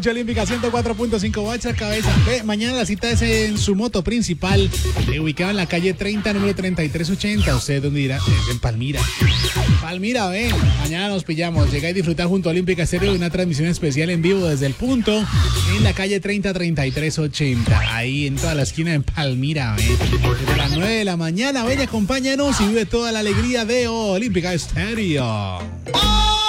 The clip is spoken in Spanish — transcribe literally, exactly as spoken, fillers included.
Olímpica ciento cuatro punto cinco watts a cabeza. Ve, mañana la cita es en su moto principal, eh, ubicado en la calle treinta, número treinta y tres ochenta. ¿Usted dónde irá? Es en Palmira. Palmira, ven. Mañana nos pillamos. Llega y disfrutar junto a Olímpica Estéreo de una transmisión especial en vivo desde el punto en la calle treinta, treinta y tres ochenta. Ahí en toda la esquina en Palmira, ven. Desde las nueve de la mañana, ven, acompáñanos y vive toda la alegría de Olímpica Estéreo. ¡Oh!